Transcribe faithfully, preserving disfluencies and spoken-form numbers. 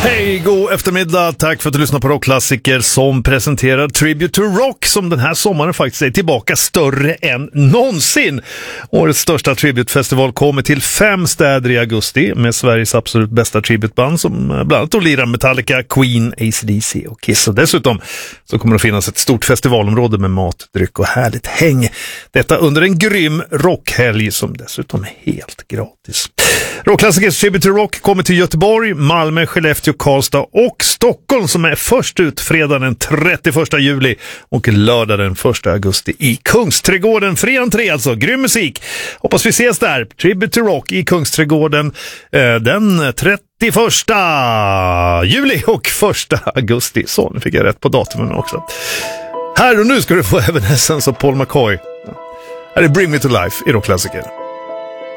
Hej, god eftermiddag. Tack för att du lyssnar på Rockklassiker som presenterar Tribute to Rock som den här sommaren faktiskt är tillbaka större än någonsin. Årets största tributefestival kommer till fem städer i augusti med Sveriges absolut bästa tributeband som bland annat lirar Metallica, Queen, A C D C och Kiss. Och dessutom så kommer det finnas ett stort festivalområde med mat, dryck och härligt häng. Detta under en grym rockhelg som dessutom är helt gratis. Rockklassikers Tribute to Rock kommer till Göteborg, Malmö, Skellefteå, Karlstad och Stockholm som är först ut fredag den trettioförsta juli och lördag den första augusti i Kungsträdgården. Fri entré alltså, grym musik. Hoppas vi ses där. Tribute to Rock i Kungsträdgården eh, den trettioförsta juli och första augusti. Så, nu fick jag rätt på datumen också. Här och nu ska du få Evanescence och Paul McCoy. Här är Bring Me to Life i Rockklassiker.